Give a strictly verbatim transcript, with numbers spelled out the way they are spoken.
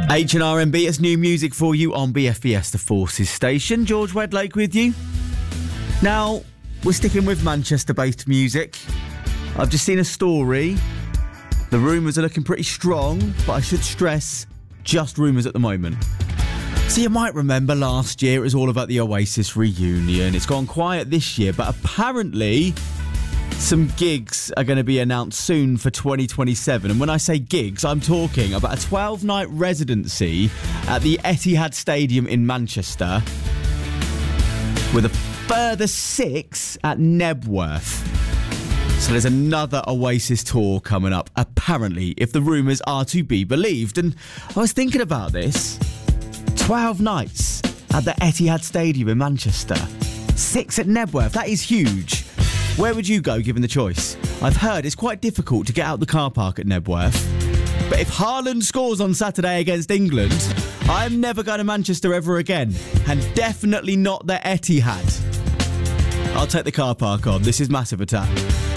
H and R M B, it's new music for you on B F B S, the Forces station. George Wedlake with you. Now, we're sticking with Manchester-based music. I've just seen a story. The rumours are looking pretty strong, but I should stress, just rumours at the moment. So you might remember last year it was all about the Oasis reunion. It's gone quiet this year, but apparently some gigs are going to be announced soon for twenty twenty-seven. And when I say gigs, I'm talking about a twelve-night residency at the Etihad Stadium in Manchester with a further six at Nebworth. So there's another Oasis tour coming up, apparently, if the rumours are to be believed. And I was thinking about this. twelve nights at the Etihad Stadium in Manchester. Six at Nebworth. That is huge. Where would you go, given the choice? I've heard it's quite difficult to get out the car park at Nebworth. But if Haaland scores on Saturday against England, I'm never going to Manchester ever again. And definitely not the Etihad. I'll take the car park on. This is Massive Attack.